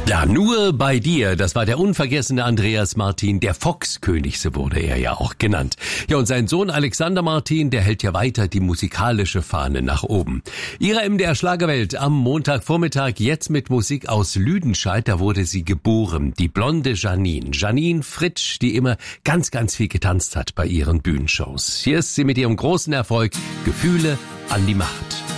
Ja, nur bei dir, das war der unvergessene Andreas Martin, der Foxkönig, so wurde er ja auch genannt. Ja, und sein Sohn Alexander Martin, der hält ja weiter die musikalische Fahne nach oben. Ihre MDR Schlagerwelt am Montagvormittag, jetzt mit Musik aus Lüdenscheid, da wurde sie geboren, die blonde Janine. Janine Fritsch, die immer ganz, ganz viel getanzt hat bei ihren Bühnenshows. Hier ist sie mit ihrem großen Erfolg, Gefühle an die Macht.